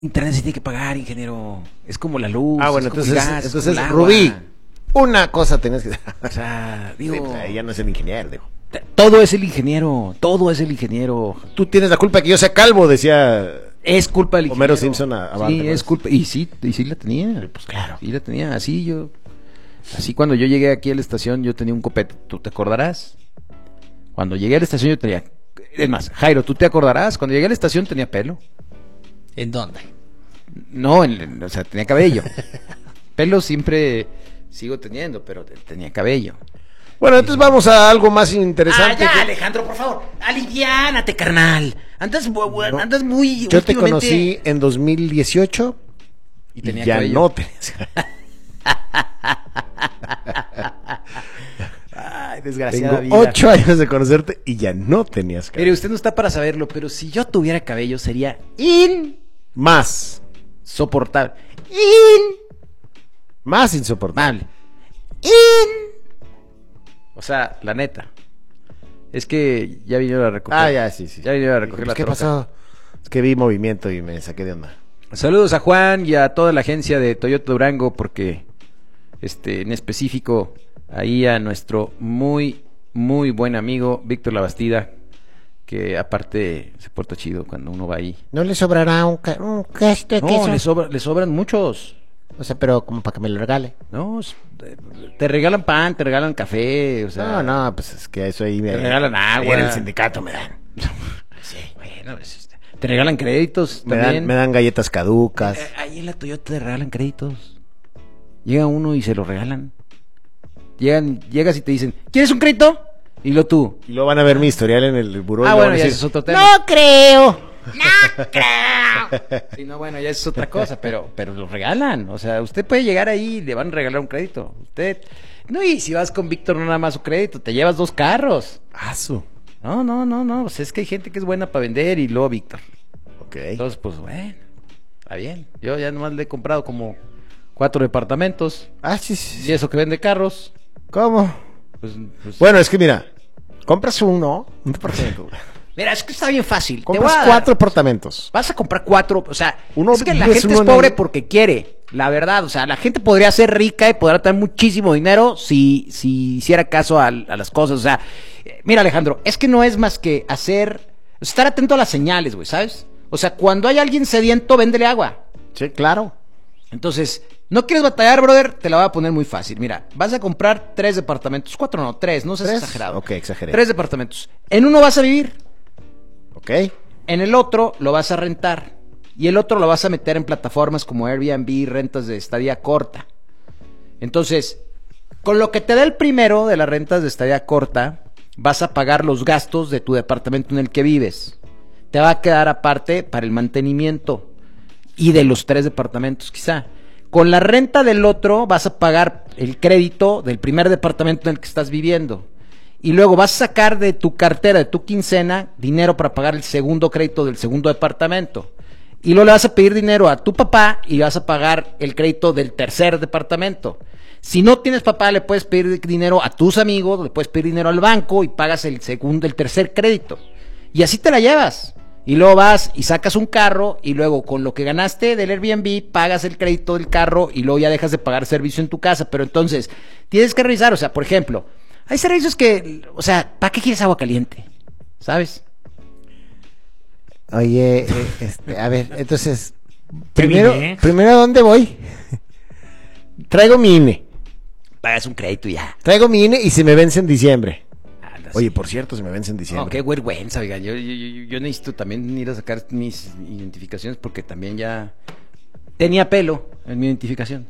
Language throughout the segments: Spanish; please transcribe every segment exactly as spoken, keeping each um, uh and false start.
Internet se tiene que pagar, ingeniero. Es como la luz. Ah, bueno, es como entonces, el gas, entonces es como el Rubí, agua. una cosa tenías que... O sea, digo... Sí, pues, ella no es el ingeniero, digo. Todo es el ingeniero, todo es el ingeniero. Tú tienes la culpa de que yo sea calvo, decía... Es culpa del ingeniero. Homero Simpson a, a Bart, Sí, ¿no? es culpa. Y sí, y sí la tenía. Pues claro. Sí la tenía. Así yo... Así cuando yo llegué aquí a la estación, yo tenía un copete. ¿Tú te acordarás? Cuando llegué a la estación yo tenía... Es más, Jairo, ¿tú te acordarás? Cuando llegué a la estación tenía pelo. ¿En dónde? No, en, o sea, tenía cabello. Pelo siempre sigo teniendo, pero tenía cabello. Bueno, entonces vamos a algo más interesante. Ah, ya, que... Alejandro, por favor, aliviánate, carnal. Andas, bu- andas muy... Yo te últimamente... conocí en dos mil dieciocho Y y, tenía ya cabello. no tenías. Ay, desgraciada Tengo vida. ocho años de conocerte y ya no tenías cabello. Mire, usted no está para saberlo, pero si yo tuviera cabello sería Más, insoportable. más insoportable. Inmamable. In... O sea, la neta. Es que ya vinieron a recoger. Ah, ya, sí, sí. Ya vinieron a recoger Pues, la ¿qué troca. pasó? Es que vi movimiento y me saqué de onda. Saludos a Juan y a toda la agencia de Toyota Durango, porque este, en específico ahí a nuestro muy, muy buen amigo Víctor Labastida, que aparte se porta chido cuando uno va ahí. ¿No le sobrará un, ca un casto de No, queso? le, sobra, le sobran muchos. O sea, pero como para que me lo regale. No, es- te regalan pan, te regalan café, o sea... No, no, pues es que eso ahí me... Te regalan agua. ahí en el sindicato me dan. Sí, bueno, pues, este, te regalan créditos Me también. dan, me dan galletas caducas. Eh, Ahí en la Toyota te regalan créditos. Llega uno y se lo regalan. Llegan, llegas y te dicen, ¿quieres un crédito? Y lo tú. Y luego van a ver mi historial en el buró. y Ah, luego bueno, van a ya decir, ese es otro tema. ¡No creo! ¡No creo! Sí, no, bueno, ya es otra cosa, pero, pero lo regalan. O sea, usted puede llegar ahí y le van a regalar un crédito. Usted... No, y si vas con Víctor, no nada más su crédito, te llevas dos carros. Ah, su. No, no, no, no. Pues es que hay gente que es buena para vender y luego Víctor. Ok. Entonces, pues bueno, está bien. Yo ya nomás le he comprado como cuatro departamentos. Ah, sí, sí, sí. Y eso que vende carros. ¿Cómo? Pues, pues- Bueno, es que mira, compras uno, un departamento. Mira, es que está bien fácil. Te Compras voy a dar- cuatro apartamentos. Vas a comprar cuatro, o sea, Uno es que la vives gente es uno en pobre el- porque quiere, la verdad, o sea, la gente podría ser rica y podrá tener muchísimo dinero si, si hiciera caso a, a las cosas, o sea, eh, mira Alejandro, es que no es más que hacer, estar atento a las señales, güey, ¿sabes? O sea, cuando hay alguien sediento, véndele agua. Sí, claro. Entonces, ¿no quieres batallar, brother? Te la voy a poner muy fácil. Mira, vas a comprar tres departamentos, cuatro no, tres, no seas ¿Tres? exagerado. Ok, exageré. Tres departamentos. En uno vas a vivir. Ok. En el otro lo vas a rentar. Y el otro lo vas a meter en plataformas como Airbnb, rentas de estadía corta. Entonces, con lo que te da el primero de las rentas de estadía corta, vas a pagar los gastos de tu departamento en el que vives. Te va a quedar aparte para el mantenimiento. Y de los tres departamentos, quizá. Con la renta del otro vas a pagar el crédito del primer departamento en el que estás viviendo. Y luego vas a sacar de tu cartera, de tu quincena, dinero para pagar el segundo crédito del segundo departamento. Y luego le vas a pedir dinero a tu papá y vas a pagar el crédito del tercer departamento. Si no tienes papá, le puedes pedir dinero a tus amigos, le puedes pedir dinero al banco y pagas el segundo, el tercer crédito. Y así te la llevas. Y luego vas y sacas un carro y luego con lo que ganaste del Airbnb pagas el crédito del carro y luego ya dejas de pagar servicio en tu casa. Pero entonces tienes que revisar, o sea, por ejemplo, hay servicios que, o sea, ¿para qué quieres agua caliente? ¿Sabes? Oye, eh, este, a ver, entonces, ¿Qué primero, vine? primero, ¿a dónde voy? Traigo mi I N E. Pagas un crédito y ya. Traigo mi I N E y se me vence en diciembre. Andas. Oye, por cierto, se me vence en No, diciembre. qué vergüenza, oiga. Yo, yo, yo, yo necesito también ir a sacar mis identificaciones porque también ya tenía pelo en mi identificación.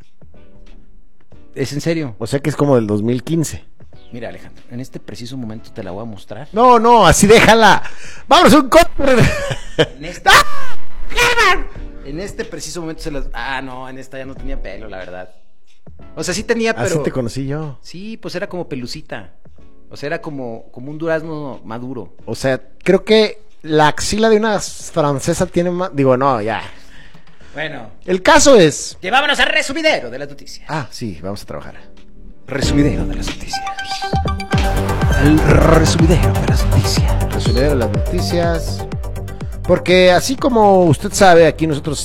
Es en serio. O sea que es como del dos mil quince. Mira, Alejandro, en este preciso momento te la voy a mostrar. No, no, así déjala. Vámonos un corte. En este, en este preciso momento se las... Ah, no, en esta ya no tenía pelo, la verdad. O sea, sí tenía, pero... Así te conocí yo. Sí, pues era como pelucita. O sea, era como, como un durazno maduro. O sea, creo que la axila de una francesa tiene más... Digo, no, ya. Bueno, El caso es... que vámonos al resumidero de las noticias. Ah, sí, vamos a trabajar. Resumidero de las noticias. El resumidero de las noticias. Resumidero de las noticias. Porque así como usted sabe, aquí nosotros